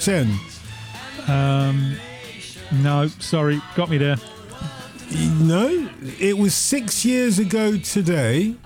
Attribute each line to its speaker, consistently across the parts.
Speaker 1: 10?
Speaker 2: No, sorry, got me there.
Speaker 1: No, it was 6 years ago today.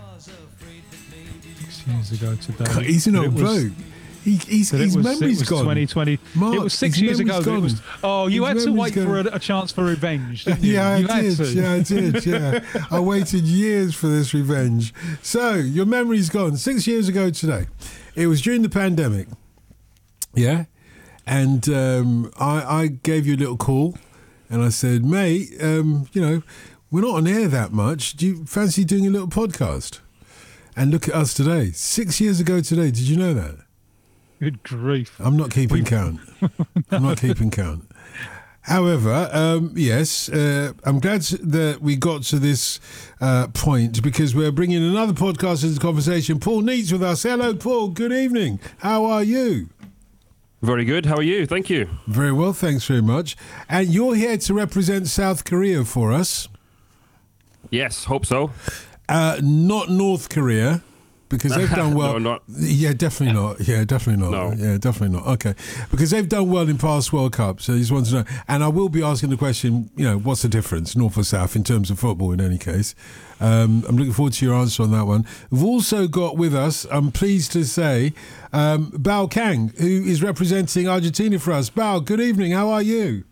Speaker 2: 6 years ago today.
Speaker 1: He's an old bloke. His memory's gone.
Speaker 2: 2020.
Speaker 1: Mark,
Speaker 2: it was 6
Speaker 1: his
Speaker 2: years ago.
Speaker 1: memory's
Speaker 2: That it was, you had to wait for a chance for revenge, didn't you?
Speaker 1: Yeah, I
Speaker 2: had to.
Speaker 1: did. I did. Yeah, I waited years for this revenge. So your memory's gone. 6 years ago today, it was during the pandemic. Yeah, and I gave you a little call, and I said, mate, we're not on air that much. Do you fancy doing a little podcast? And look at us today. 6 years ago today. Did you know that?
Speaker 2: Good grief.
Speaker 1: I'm not keeping count. I'm not keeping count. However, yes, I'm glad that we got to this point because we're bringing another podcast into the conversation. Paul Neitz with us. Hello, Paul. Good evening. How are you?
Speaker 3: Very good. How are you? Thank you.
Speaker 1: Very well. Thanks very much. And you're here to represent South Korea for us.
Speaker 3: Yes, hope so.
Speaker 1: Not North Korea. Because they've done well.
Speaker 3: No, not.
Speaker 1: Yeah, definitely not. Yeah, definitely not.
Speaker 3: No.
Speaker 1: Yeah, definitely not. Okay. Because they've done well in past World Cups. So I just want to know. And I will be asking the question, what's the difference, North or South, in terms of football in any case. I'm looking forward to your answer on that one. We've also got with us, I'm pleased to say, Bao Kang, who is representing Argentina for us. Bao, good evening. How are you?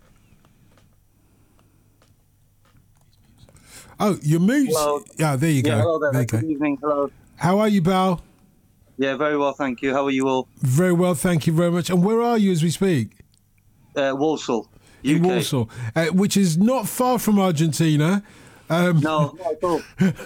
Speaker 1: Oh, you're mute.
Speaker 4: Hello.
Speaker 1: Yeah, there you go.
Speaker 4: Hello there.
Speaker 1: There you
Speaker 4: Good
Speaker 1: go.
Speaker 4: evening. Hello.
Speaker 1: How are you, Bao?
Speaker 4: Yeah, very well, thank you. How are you all?
Speaker 1: Very well, thank you very much. And where are you as we speak?
Speaker 4: Walsall, UK.
Speaker 1: In Walsall, which is not far from Argentina.
Speaker 4: No, not at all.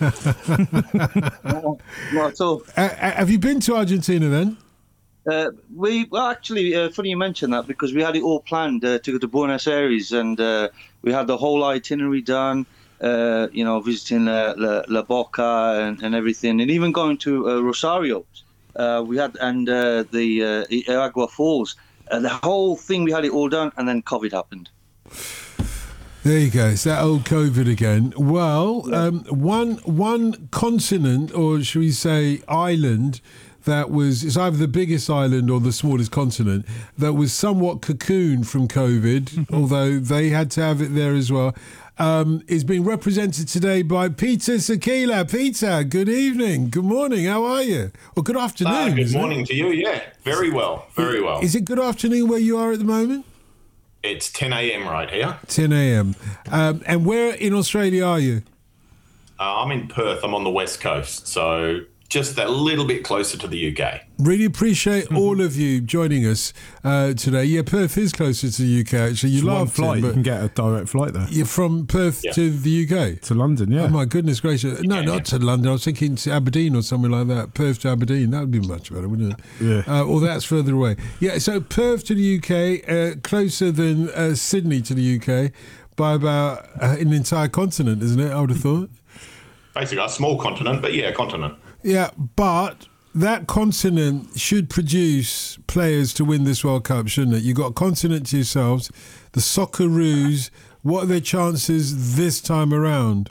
Speaker 4: No, not at all.
Speaker 1: Have you been to Argentina then?
Speaker 4: Actually, funny you mentioned that because we had it all planned to go to Buenos Aires and we had the whole itinerary done. Visiting La Boca and everything, and even going to Rosario. We had the Agua Falls. The whole thing, we had it all done, and then COVID happened.
Speaker 1: There you go. It's that old COVID again. Well, one continent, or should we say island, it's either the biggest island or the smallest continent, that was somewhat cocooned from COVID, although they had to have it there as well, is being represented today by Peter Sakila. Peter, good evening. Good morning. How are you? Or good afternoon.
Speaker 5: Good morning to you. Yeah, very well. Very well.
Speaker 1: Is it good afternoon where you are at the moment?
Speaker 5: It's 10 a.m. right here.
Speaker 1: 10 a.m. And where in Australia are you?
Speaker 5: I'm in Perth. I'm on the west coast, so just a little bit closer to the UK.
Speaker 1: Really appreciate all of you joining us today. Yeah, Perth is closer to the UK, actually. You laugh,
Speaker 6: flight. You can get a direct flight there.
Speaker 1: You're from Perth to the UK?
Speaker 6: To London, yeah.
Speaker 1: Oh, my goodness gracious. No, not to London. I was thinking to Aberdeen or something like that. Perth to Aberdeen. That would be much better, wouldn't it?
Speaker 6: Yeah.
Speaker 1: Or that's further away. Yeah, so Perth to the UK, closer than Sydney to the UK by about an entire continent, isn't it? I would have thought.
Speaker 5: Basically, a small continent, but yeah, a continent.
Speaker 1: Yeah, but that continent should produce players to win this World Cup, shouldn't it? You've got a continent to yourselves, the Socceroos. What are their chances this time around?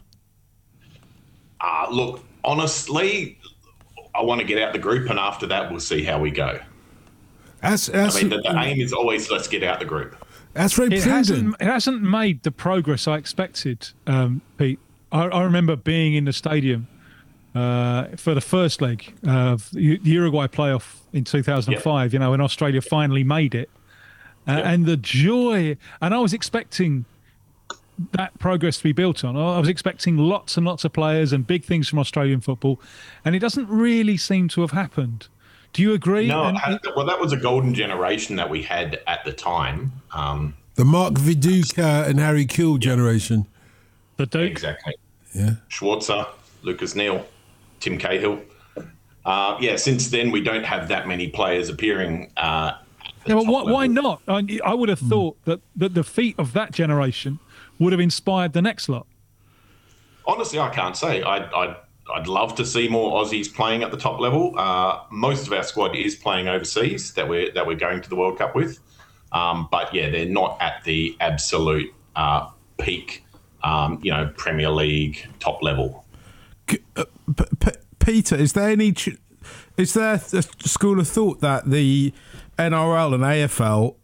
Speaker 5: Look, honestly, I want to get out the group, and after that, we'll see how we go. The aim is always let's get out the group.
Speaker 1: That's very prudent.
Speaker 2: It hasn't made the progress I expected, Pete. I remember being in the stadium for the first leg of the Uruguay playoff in 2005, when Australia finally made it. And the joy, and I was expecting that progress to be built on. I was expecting lots and lots of players and big things from Australian football, and it doesn't really seem to have happened. Do you agree?
Speaker 5: No, well, that was a golden generation that we had at the time.
Speaker 1: The Mark Viduka and Harry Kewell generation.
Speaker 2: The Duke.
Speaker 5: Exactly.
Speaker 1: Yeah.
Speaker 5: Schwarzer, Lucas Neal, Tim Cahill. Since then, we don't have that many players appearing.
Speaker 2: Why not? I would have thought that the feat of that generation would have inspired the next lot.
Speaker 5: Honestly, I can't say. I'd love to see more Aussies playing at the top level. Most of our squad is playing overseas that we're going to the World Cup with. But yeah, they're not at the absolute peak, Premier League top level.
Speaker 6: Peter, is there a school of thought that the NRL and AFL